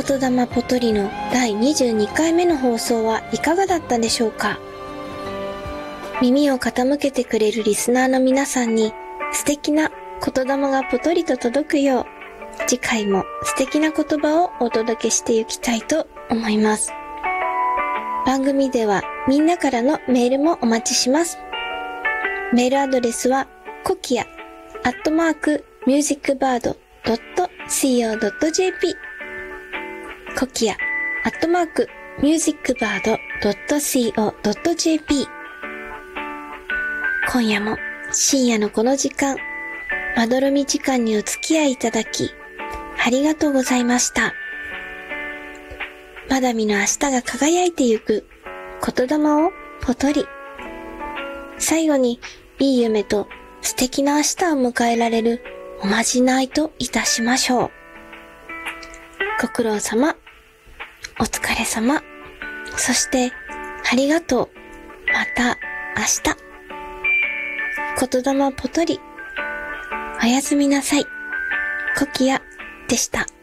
言霊ポトリの第22回目の放送はいかがだったでしょうか。耳を傾けてくれるリスナーの皆さんに素敵な言霊がポトリと届くよう、次回も素敵な言葉をお届けしていきたいと思います。番組ではみんなからのメールもお待ちします。メールアドレスはkokia@musicbird.co.jp kokia@musicbird.co.jp。 今夜も深夜のこの時間、まどろみ時間にお付き合いいただきありがとうございました。まだ見ぬ明日が輝いてゆく言霊をポトリ。最後にいい夢と素敵な明日を迎えられるおまじないといたしましょう。ご苦労様、お疲れ様、そしてありがとう。また明日。言霊ポトリ。おやすみなさい。コキアでした。